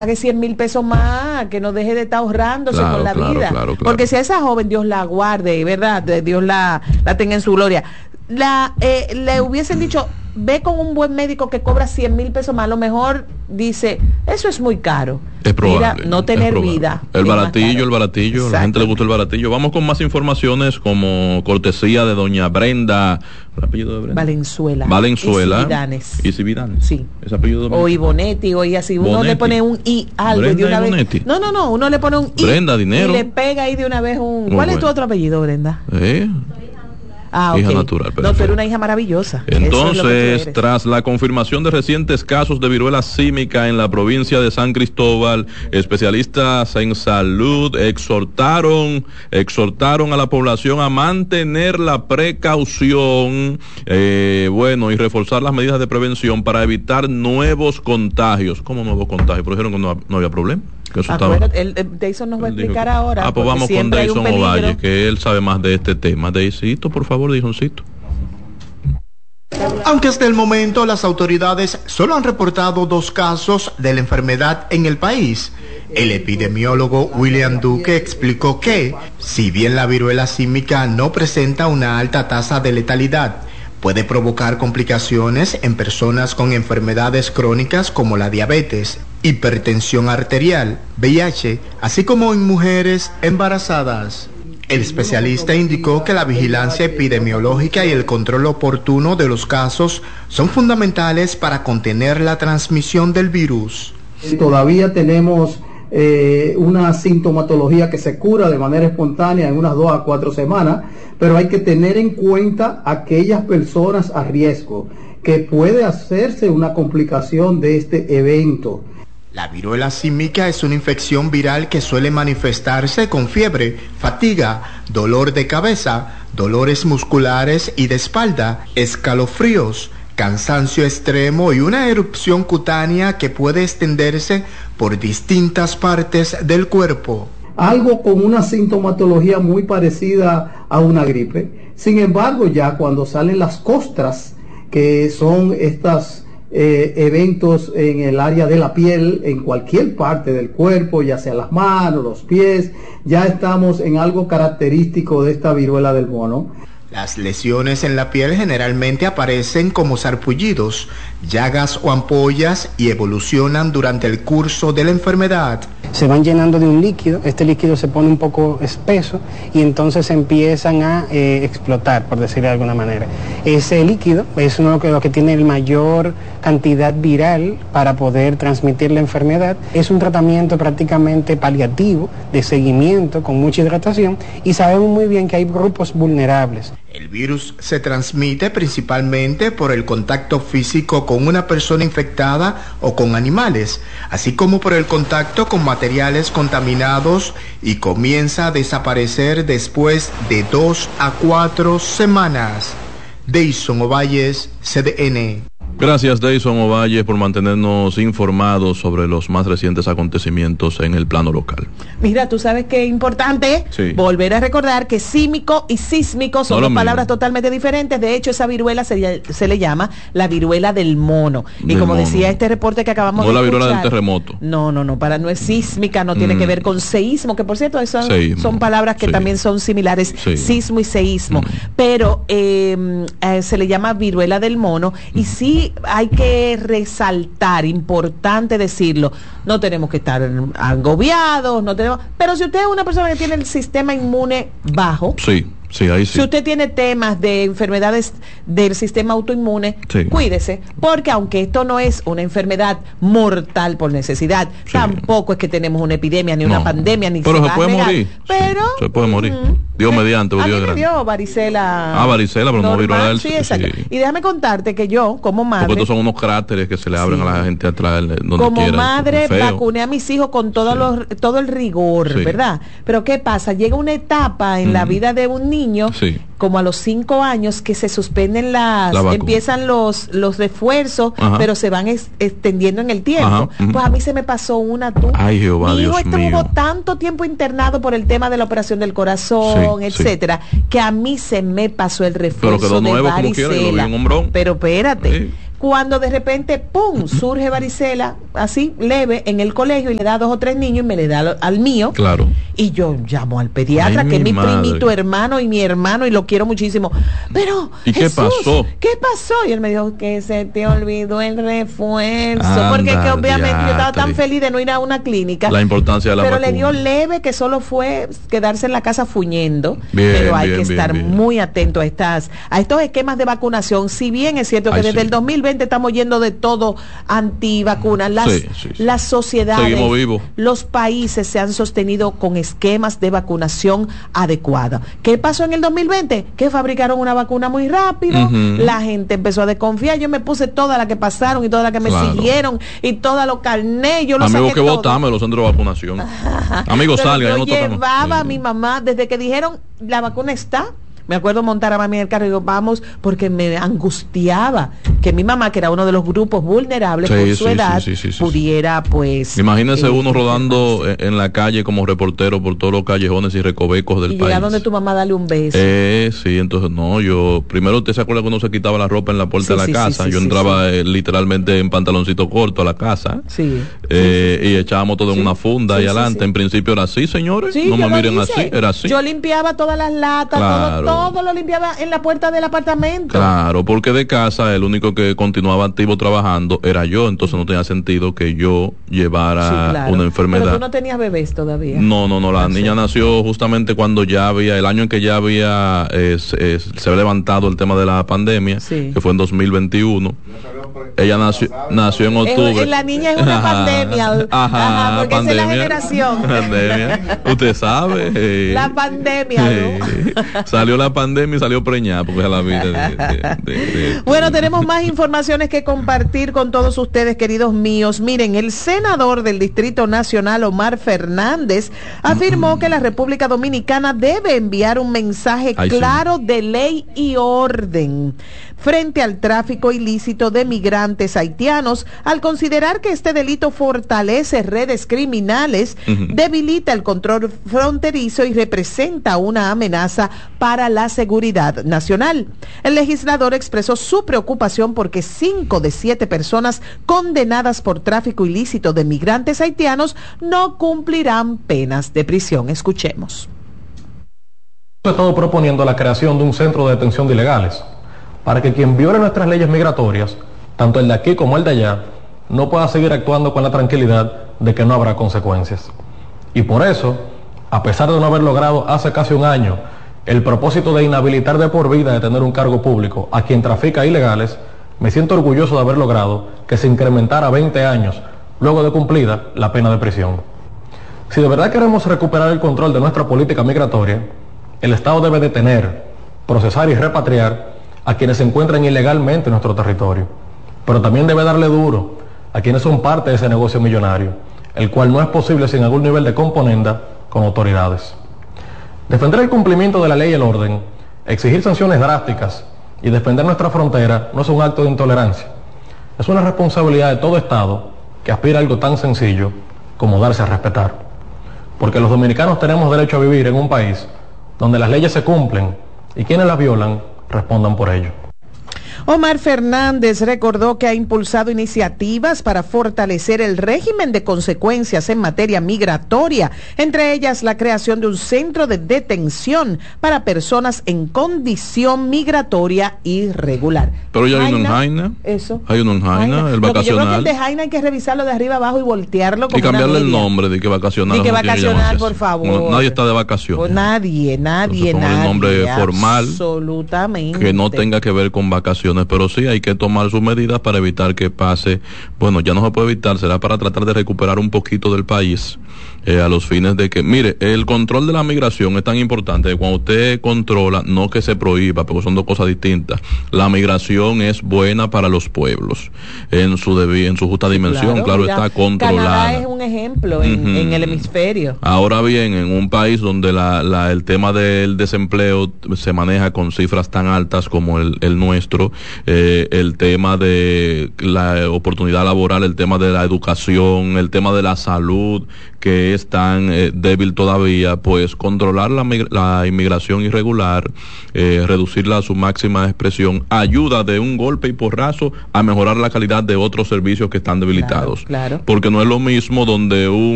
pague 100,000 pesos más, que no deje de estar ahorrándose con la vida. Claro. Porque si a esa joven Dios la guarde, ¿verdad? Dios la tenga en su gloria. Le hubiesen dicho, ve con un buen médico que cobra 100,000 pesos más, a lo mejor dice, eso es muy caro. Es probable. Mira, no tener vida. El baratillo, a la gente le gusta el baratillo. Vamos con más informaciones como cortesía de doña Brenda. ¿El apellido de Brenda? Valenzuela. Isi Vidanes. Sí. ¿Ese apellido o Ibonetti, o y así. Uno Bonetti. le pone un I algo Brenda de una Ibonetti. vez. No, uno le pone un I. Brenda, dinero. Y le pega ahí de una vez un... Muy ¿Cuál es tu bueno. otro apellido, Brenda? Hija ok. natural. No, Perfecto. tú eres una hija maravillosa. Eso es lo que tú Entonces, eres. tras la confirmación de recientes casos de viruela símica en la provincia de San Cristóbal, especialistas en salud exhortaron a la población a mantener la precaución, y reforzar las medidas de prevención para evitar nuevos contagios. ¿Cómo nuevos contagios? Pero dijeron que no había problema. Que eso estaba... Deison nos va a explicar ahora. pues vamos con Deison Ovalle, que él sabe más de este tema. Deisito, por favor, Deisoncito. Aunque hasta el momento las autoridades solo han reportado 2 casos de la enfermedad en el país, el epidemiólogo William Duque explicó que, si bien la viruela símica no presenta una alta tasa de letalidad, puede provocar complicaciones en personas con enfermedades crónicas como la diabetes, hipertensión arterial, VIH, así como en mujeres embarazadas. El especialista indicó que la vigilancia epidemiológica y el control oportuno de los casos son fundamentales para contener la transmisión del virus. Todavía tenemos una sintomatología que se cura de manera espontánea en unas 2 a 4 semanas, pero hay que tener en cuenta aquellas personas a riesgo, que puede hacerse una complicación de este evento. La viruela símica es una infección viral que suele manifestarse con fiebre, fatiga, dolor de cabeza, dolores musculares y de espalda, escalofríos, cansancio extremo y una erupción cutánea que puede extenderse por distintas partes del cuerpo. Algo con una sintomatología muy parecida a una gripe. Sin embargo, ya cuando salen las costras, que son estas eventos en el área de la piel, en cualquier parte del cuerpo, ya sea las manos, los pies, ya estamos en algo característico de esta viruela del mono. Las lesiones en la piel generalmente aparecen como sarpullidos, llagas o ampollas y evolucionan durante el curso de la enfermedad. Se van llenando de un líquido, este líquido se pone un poco espeso y entonces empiezan a explotar, por decirlo de alguna manera. Ese líquido es uno de los que tiene el mayor cantidad viral para poder transmitir la enfermedad. Es un tratamiento prácticamente paliativo, de seguimiento, con mucha hidratación, y sabemos muy bien que hay grupos vulnerables. El virus se transmite principalmente por el contacto físico con una persona infectada o con animales, así como por el contacto con materiales contaminados, y comienza a desaparecer después de 2 a 4 semanas. Deison Ovalles, CDN. Gracias, Deison Ovalle, por mantenernos informados sobre los más recientes acontecimientos en el plano local. Mira, tú sabes que es importante volver a recordar que símico y sísmico son dos palabras totalmente diferentes. De hecho, esa viruela se le llama la viruela del mono. Y como decía este reporte que acabamos de escuchar, no la viruela del terremoto. No, no es sísmica, no tiene que ver con seísmo, que por cierto son palabras que también son similares, sismo y seísmo. Pero se le llama viruela del mono, y sí hay que resaltar, importante decirlo, no tenemos que estar agobiados, pero si usted es una persona que tiene el sistema inmune bajo, Sí, ahí sí. Si usted tiene temas de enfermedades del sistema autoinmune, cuídese, porque aunque esto no es una enfermedad mortal por necesidad, tampoco es que tenemos una epidemia, ni una pandemia, ni pero se puede morir. Pero se puede morir. Dios mediante, a mí me dio varicela. Varicela, pero no viruela del... Sí, exacto. Y déjame contarte que yo, como madre... Porque estos son unos cráteres que se le abren a la gente atrás, donde como quiera. Como madre, vacuné a mis hijos con todo el rigor, ¿verdad? Pero ¿qué pasa? Llega una etapa en la vida de un niño, como a los 5 años, que se suspenden empiezan los refuerzos, pero se van extendiendo en el tiempo. Pues a mí se me pasó una Ay, Jehová, mi hijo Dios mío. estuvo tanto tiempo internado por el tema de la operación del corazón, etcétera, que a mí se me pasó el refuerzo de varicela. Pero espérate, cuando de repente, ¡pum!, surge varicela, así, leve, en el colegio, y le da a 2 o 3 niños, y me le da al mío. Claro. Y yo llamo al pediatra, que es mi primito hermano y mi hermano, y lo quiero muchísimo. Pero, ¿y Jesús, qué pasó? ¿Qué pasó? Y él me dijo que se te olvidó el refuerzo, porque que obviamente yo estaba tan feliz de no ir a una clínica. La importancia de la pero vacuna. Le dio leve, que solo fue quedarse en la casa fuñendo. Bien, pero hay bien, que estar muy atento a estos esquemas de vacunación. Si bien es cierto que desde el 2020 estamos yendo de todo antivacunas, las sociedades, los países se han sostenido con esquemas de vacunación adecuada. ¿Qué pasó en el 2020? Que fabricaron una vacuna muy rápido, la gente empezó a desconfiar, yo me puse todas las que pasaron y todas las que me siguieron y todas los carnés, yo los amigos que votaban en los centros de vacunación. Amigos, salgan. Yo llevaba a mi mamá desde que dijeron la vacuna está. Me acuerdo montar a mami en el carro y digo, vamos, porque me angustiaba que mi mamá, que era uno de los grupos vulnerables por su edad, pudiera, pues... Imagínese uno rodando en la calle como reportero por todos los callejones y recovecos del país. Y llegar donde tu mamá darle un beso. Sí, entonces no, yo... Primero, ¿usted se acuerda que uno se quitaba la ropa en la puerta de la casa? Yo entraba literalmente en pantaloncito corto a la casa. Y echábamos todo en una funda y adelante. En principio era así, señores. No me miren así, era así. Yo limpiaba todas las latas, todo lo limpiaba en la puerta del apartamento. Claro, porque de casa el único que continuaba activo trabajando era yo, entonces no tenía sentido que yo llevara una enfermedad. Pero tú no tenías bebés todavía. No, la niña nació justamente cuando ya había, el año en que ya había se había levantado el tema de la pandemia, que fue en 2021. Ella nació en octubre. La niña es una pandemia. Porque pandemia, esa es la generación. Pandemia. Usted sabe. La pandemia, ¿no? Salió la pandemia y salió preñada, porque es la vida Bueno, tenemos más informaciones que compartir con todos ustedes, queridos míos. Miren, el senador del Distrito Nacional, Omar Fernández, afirmó que la República Dominicana debe enviar un mensaje claro de ley y orden frente al tráfico ilícito de migrantes haitianos, al considerar que este delito fortalece redes criminales, debilita el control fronterizo y representa una amenaza para la seguridad nacional. El legislador expresó su preocupación porque 5 de 7 personas condenadas por tráfico ilícito de migrantes haitianos no cumplirán penas de prisión. Escuchemos. He estado proponiendo la creación de un centro de detención de ilegales, para que quien viole nuestras leyes migratorias, tanto el de aquí como el de allá, no pueda seguir actuando con la tranquilidad de que no habrá consecuencias. Y por eso, a pesar de no haber logrado hace casi un año el propósito de inhabilitar de por vida de tener un cargo público a quien trafica ilegales, me siento orgulloso de haber logrado que se incrementara a 20 años, luego de cumplida la pena de prisión. Si de verdad queremos recuperar el control de nuestra política migratoria, el Estado debe detener, procesar y repatriar a quienes se encuentran ilegalmente en nuestro territorio, pero también debe darle duro a quienes son parte de ese negocio millonario, el cual no es posible sin algún nivel de componenda con autoridades. Defender el cumplimiento de la ley y el orden, exigir sanciones drásticas y defender nuestra frontera no es un acto de intolerancia, es una responsabilidad de todo Estado que aspira a algo tan sencillo como darse a respetar, porque los dominicanos tenemos derecho a vivir en un país donde las leyes se cumplen y quienes las violan respondan por ello. Omar Fernández recordó que ha impulsado iniciativas para fortalecer el régimen de consecuencias en materia migratoria, entre ellas la creación de un centro de detención para personas en condición migratoria irregular. Pero ya hay uno en Jaina. Eso. Hay uno en Jaina, el vacacional. Yo creo que el de Jaina hay que revisarlo de arriba abajo y voltearlo como y cambiarle una el nombre de que vacacional. De que vacacional, por favor. No, nadie está de vacaciones. Pues nadie. Un nombre formal. Absolutamente. Que no tenga que ver con vacaciones. Pero sí hay que tomar sus medidas para evitar que pase, bueno, ya no se puede evitar, será para tratar de recuperar un poquito del país a los fines de que, mire, el control de la migración es tan importante que cuando usted controla, no que se prohíba, porque son dos cosas distintas. La migración es buena para los pueblos en su justa dimensión, claro está controlada. Canadá es un ejemplo en el hemisferio. Ahora bien, en un país donde el tema del desempleo se maneja con cifras tan altas como el nuestro, el tema de la oportunidad laboral, el tema de la educación, el tema de la salud, que es tan débil todavía, pues controlar la inmigración irregular, reducirla a su máxima expresión, ayuda de un golpe y porrazo a mejorar la calidad de otros servicios que están debilitados. Claro. Porque no es lo mismo donde